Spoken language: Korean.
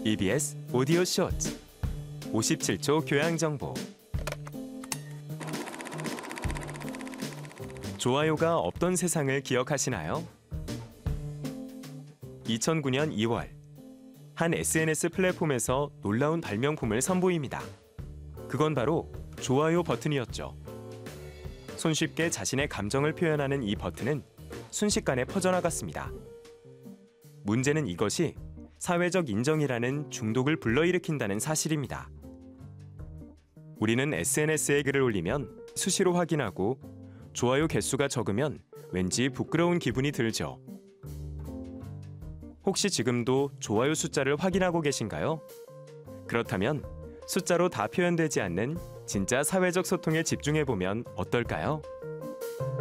EBS 오디오 쇼츠 57초 교양 정보. 좋아요가 없던 세상을 기억하시나요? 2009년 2월 한 SNS 플랫폼에서 놀라운 발명품을 선보입니다. 그건 바로 좋아요 버튼이었죠. 손쉽게 자신의 감정을 표현하는 이 버튼은 순식간에 퍼져나갔습니다. 문제는 이것이 사회적 인정이라는 중독을 불러일으킨다는 사실입니다. 우리는 SNS에 글을 올리면 수시로 확인하고 좋아요 개수가 적으면 왠지 부끄러운 기분이 들죠. 혹시 지금도 좋아요 숫자를 확인하고 계신가요? 그렇다면 숫자로 다 표현되지 않는 진짜 사회적 소통에 집중해보면 어떨까요?